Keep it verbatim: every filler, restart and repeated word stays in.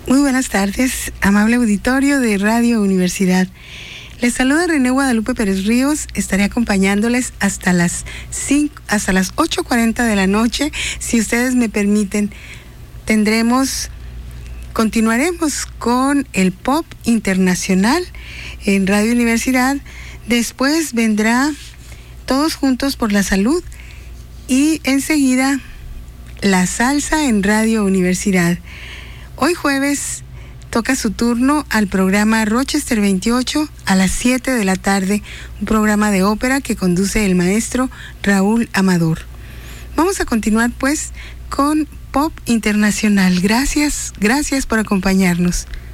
Muy buenas tardes, amable auditorio de Radio Universidad. Les saluda René Guadalupe Pérez Ríos. Estaré acompañándoles hasta las cinco, hasta las ocho cuarenta de la noche, si ustedes me permiten. Tendremos, continuaremos con el pop internacional en Radio Universidad. Después vendrá Todos Juntos por la Salud y enseguida la salsa en Radio Universidad. Hoy jueves toca su turno al programa Rochester veintiocho a las siete de la tarde, un programa de ópera que conduce el maestro Raúl Amador. Vamos a continuar pues con Pop Internacional. Gracias, gracias por acompañarnos.